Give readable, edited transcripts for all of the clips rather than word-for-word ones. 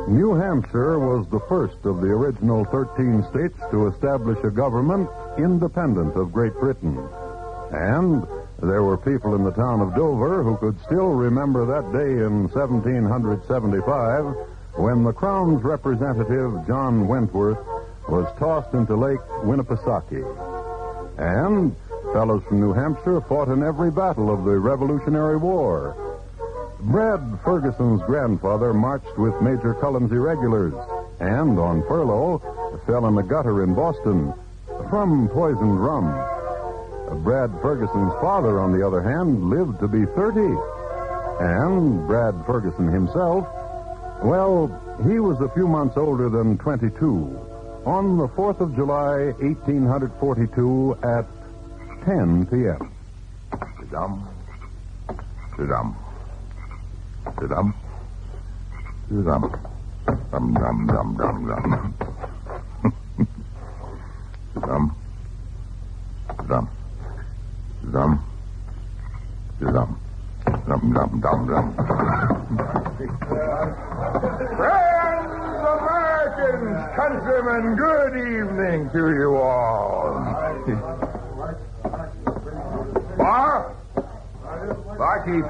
New Hampshire was the first of the original 13 states to establish a government independent of Great Britain. And there were people in the town of Dover who could still remember that day in 1775 when the Crown's representative, John Wentworth, was tossed into Lake Winnipesaukee. And fellows from New Hampshire fought in every battle of the Revolutionary War. Brad Ferguson's grandfather marched with Major Cullen's irregulars and, on furlough, fell in a gutter in Boston from poisoned rum. Brad Ferguson's father, on the other hand, lived to be 30. And Brad Ferguson himself, well, he was a few months older than 22 on the 4th of July, 1842 at 10 p.m. Sit-dum. Sit-dum. Sit-dum. Sit-dum. Dum-dum-dum-dum-dum. Sit-dum. Sit-dum. Sit-dum. Sit-dum. Dum-dum-dum-dum. Friends, Americans, countrymen, good evening to you all. Bar? Barkeep.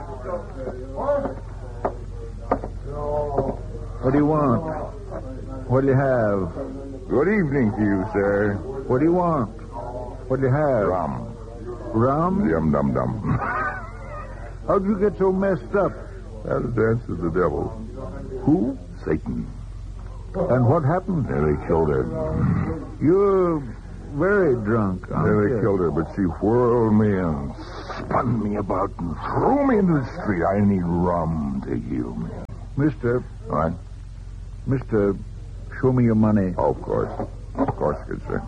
What do you want? What do you have? Good evening to you, sir. What do you want? What do you have? Rum. Rum? Dum-dum-dum. How'd you get so messed up? That is the answer to the devil. Who? Satan. And what happened? Nearly killed her. You're very drunk, aren't Nearly you? killed her, but she whirled me and spun me about and threw me into the street. I need rum to heal me. Mister, What? Mister, show me your money. Oh, of course. Of course, good sir.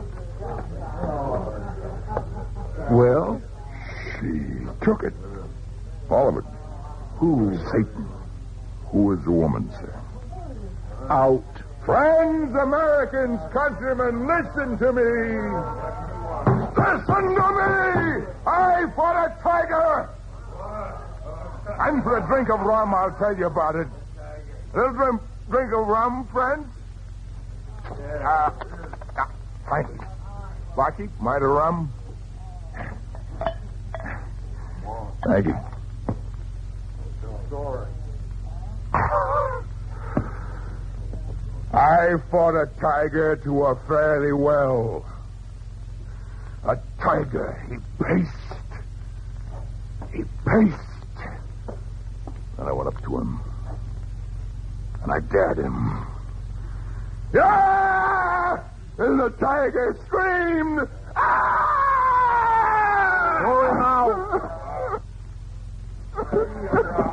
Well? She took it. All of it. Who? Satan. Who is the woman, sir? Out. Friends, Americans, countrymen, listen to me. Listen to me! I fought a tiger! And for a drink of rum, I'll tell you about it. A little drink of rum, friends? Thank you. Barkeep, might of rum? Thank you. I fought a tiger to a fairly well. A tiger. He paced. And I went up to him. And I dared him. Yeah! And the tiger screamed. Ah! Throw